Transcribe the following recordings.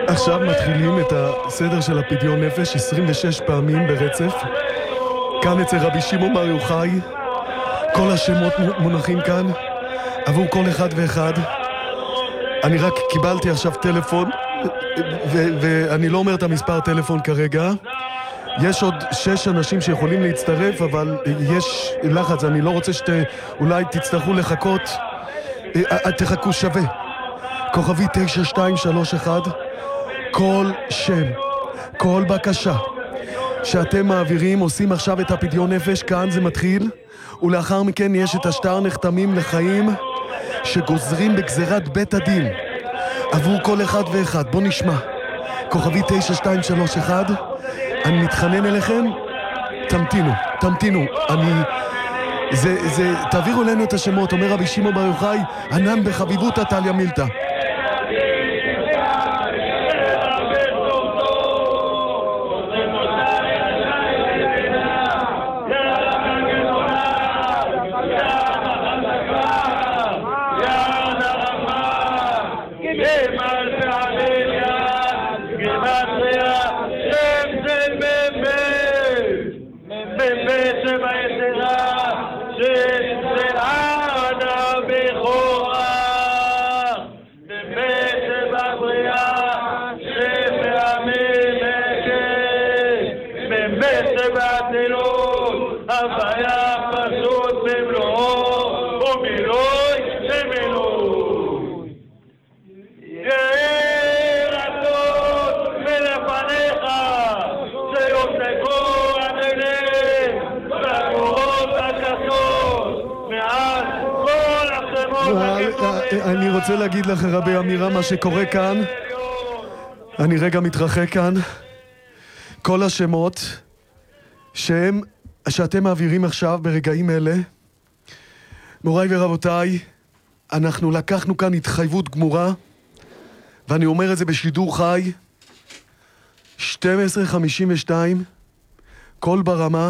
עכשיו מתחילים את הסדר של הפדיון נפש 26 פעמים ברצף. כאן אצל רבי שמעון בר יוחאי, כל השמות מונחים כאן עבור כל אחד ואחד. אני רק קיבלתי עכשיו טלפון, ואני לא אומר את המספר טלפון כרגע. יש עוד 6 אנשים שיכולים להצטרף, אבל יש לחץ, אני לא רוצה אולי תצטרכו לחכות. תחכו שווה. כוכבי 9231, כל שם, כל בקשה שאתם מעבירים, עושים עכשיו את הפדיון נפש, כאן זה מתחיל, ולאחר מכן יש את השטר נחתמים לחיים שגוזרים בגזירת בית הדין עבור כל אחד ואחד. בוא נשמע. כוכבי 9231, אני מתחנן אליכם, תמתינו. תעבירו אלינו את השמות. אומר רבי שמעון בר יוחאי, ענן בחביבות טליה מילתא. אני רוצה להגיד לך רבי אמירה מה שקורה כאן. אני רגע מתרחק כאן. כל השמות שאתם מעבירים עכשיו ברגעים אלה, מוריי ורבותיי, אנחנו לקחנו כאן התחייבות גמורה, ואני אומר את זה בשידור חי. 12:52, קול ברמה,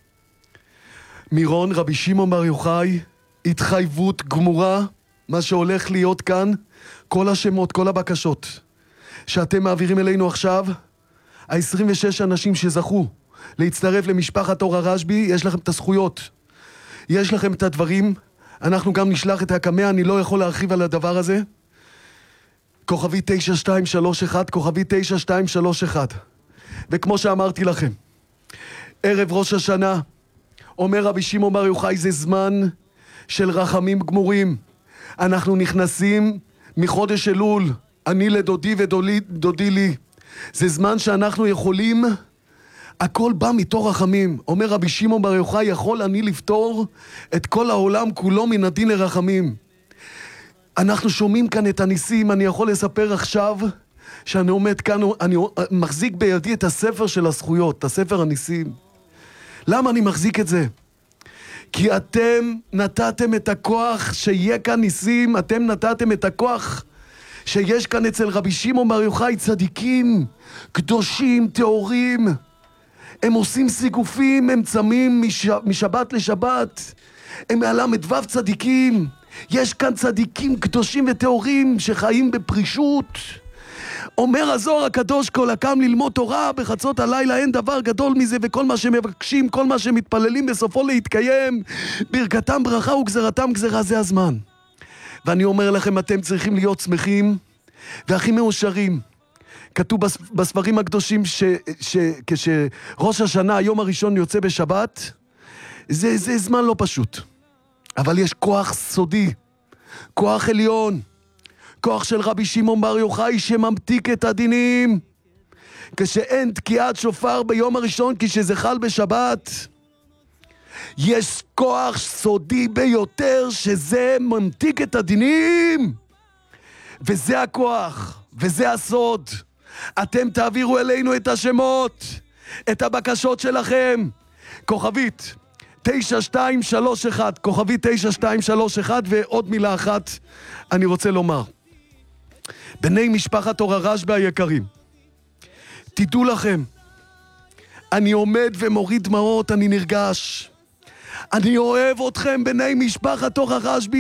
מירון, רבי שמעון בר יוחאי, התחייבות גמורה, מה שהולך להיות כאן, כל השמות, כל הבקשות שאתם מעבירים אלינו עכשיו, ה-26 אנשים שזכו להצטרף למשפחת אור הרשב"י, יש לכם את הזכויות, יש לכם את הדברים, אנחנו גם נשלח את הקמע, אני לא יכול להרחיב על הדבר הזה. כוכבי 9231, כוכבי 9231. וכמו שאמרתי לכם, ערב ראש השנה, אומר רבי שמעון בר יוחאי, זה זמן של רחמים גמורים. אנחנו נכנסים מחודש אלול, אני לדודי ודודי לי. זה זמן שאנחנו יכולים, הכל בא מתור רחמים. אומר רבי שמעון בר יוחאי, יכול אני לפתור את כל העולם כולו מן הדין לרחמים. אנחנו שומעים כאן את הניסים. אני יכול לספר עכשיו שאני עומד כאן, אני מחזיק בידי את הספר של הזכויות, את הספר הניסים. למה אני מחזיק את זה? כי אתם נתתם את הכוח שיהיה כאן ניסים, אתם נתתם את הכוח שיש כאן אצל רבי שמעון בר יוחאי, צדיקים, קדושים, טהורים. הם עושים סיגופים, הם צמים משבת לשבת. הם מהל"ו צדיקים. יש כאן צדיקים קדושים וטהורים שחיים בפרישות. אומר הזוהר הקדוש, כל הקם ללמוד תורה בחצות הלילה, אין דבר גדול מזה, וכל מה שמבקשים, כל מה שמתפללים בסופו להתקיים, ברכתם ברכה וגזרתם גזרה, זה הזמן. ואני אומר לכם, אתם צריכים להיות שמחים והכי מאושרים. כתוב בספרים הקדושים שכשראש השנה, היום הראשון יוצא בשבת, זה זמן לא פשוט. אבל יש כוח סודי, כוח עליון, כוח של רבי שמעון בר יוחאי שממתיק את הדינים. כשאין תקיעת שופר ביום הראשון, כשזה חל בשבת, יש כוח סודי ביותר שזה ממתיק את הדינים. וזה הכוח, וזה הסוד. אתם תעבירו אלינו את השמות, את הבקשות שלכם. כוכבית 9231, כוכבית 9231. ועוד מילה אחת אני רוצה לומר. בני משפחת אור הרשב"י היקרים, תדעו לכם, אני עומד ומוריד דמעות, אני נרגש. אני אוהב אתכם בני משפחת אור הרשב"י,